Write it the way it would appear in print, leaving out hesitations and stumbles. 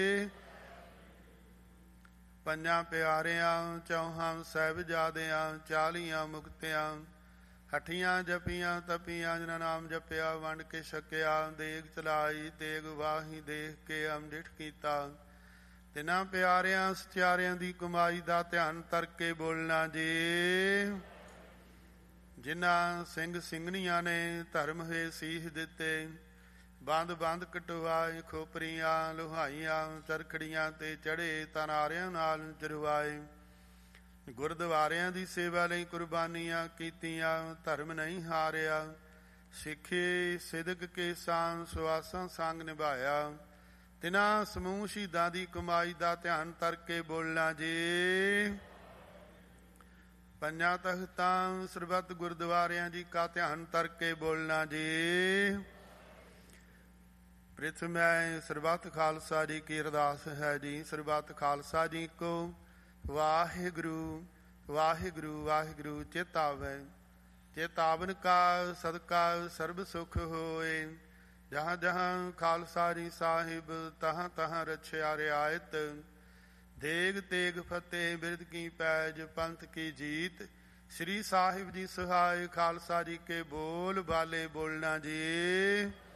ਪੰਜਾਂ ਪਿਆਰਿਆਂ ਚੌਹਾਂ ਸਾਹਿਬਜ਼ਾਦਿਆਂ 40 ਮੁਕਤਿਆਂ ਹੱਠੀਆਂ ਜਪੀਆਂ ਤਪੀਆਂ ਜਿਨ੍ਹਾਂ ਨਾਮ ਜਪਿਆ ਵੰਡ ਕੇ ਛਕਿਆ ਦੇਗ ਚਲਾਈ ਤੇਗ ਵਾਹੀ ਦੇਖ ਕੇ ਅੰਮ੍ਰਿਤ ਕੀਤਾ। ਤਿਨਾਂ ਪਿਆਰਿਆਂ ਸਚਿਆਰਿਆਂ ਦੀ ਕਮਾਈ ਦਾ ਧਿਆਨ ਕਰਕੇ ਬੋਲਣਾ ਜੀ। ਜਿਨ੍ਹਾਂ ਸਿੰਘ ਸਿੰਘਣੀਆਂ ਨੇ ਧਰਮ ਹੋਏ ਸੀਸ ਦਿੱਤੇ ਬੰਦ ਬੰਦ ਕਟਵਾਏ ਖੋਪਰੀਆਂ ਲੁਹਾਈਆਂ ਚਰਖੜੀਆਂ ਤੇ ਚੜ੍ਹੇ ਤਨਾਰਿਆਂ ਨਾਲ ਜਰਵਾਏ ਗੁਰਦੁਆਰਿਆਂ ਦੀ ਸੇਵਾ ਲਈ ਕੁਰਬਾਨੀਆਂ ਕੀਤੀਆਂ ਧਰਮ ਨਹੀਂ ਹਾਰਿਆ ਸਿੱਖੇ ਸਿਦਕ ਕੇ ਸਾਂ ਸੁਆਸਾਂ ਸੰਗ ਨਿਭਾਇਆ। ਤਿਨਾਂ ਸਮੂਹ ਸ਼ਹੀਦਾਂ ਦੀ ਕਮਾਈ ਦਾ ਧਿਆਨ ਕਰਕੇ ਬੋਲਣਾ ਜੀ। ਪੰਜਾਂ ਤਖਤਾਂ ਸਰਬੱਤ ਗੁਰਦੁਆਰਿਆਂ ਜੀ ਕਾ ਧਿਆਨ ਕਰਕੇ ਬੋਲਣਾ ਜੀ। ਪ੍ਰਿਥਮੈ ਸਰਬੱਤ ਖਾਲਸਾ ਜੀ ਕੀ ਅਰਦਾਸ ਹੈ ਜੀ। ਸਰਬੱਤ ਖਾਲਸਾ ਜੀ ਕੋ ਵਾਹਿਗੁਰੂ ਵਾਹਿਗੁਰੂ ਵਾਹਿਗੁਰੂ ਚੇਤਾਵੈ। ਚੇਤਾਵਨ ਕਾ ਸਦਕਾ ਸਰਬ ਸੁਖ ਹੋਏ। ਜਹਾਂ ਜਹਾਂ ਖਾਲਸਾ ਜੀ ਸਾਹਿਬ ਤਹਾਂ ਤਹਾਂ ਰਛਿਆ ਰਿਆਇਤ। ਦੇਗ ਤੇਗ ਫਤਿਹ ਬਿਰਦ ਕੀ ਪੈਜ ਪੰਥ ਕੀ ਜੀਤ। ਸ੍ਰੀ ਸਾਹਿਬ ਜੀ ਸਹਾਇ ਖਾਲਸਾ ਜੀ ਕੇ ਬੋਲ ਬਾਲੇ ਬੋਲਣਾ ਜੀ।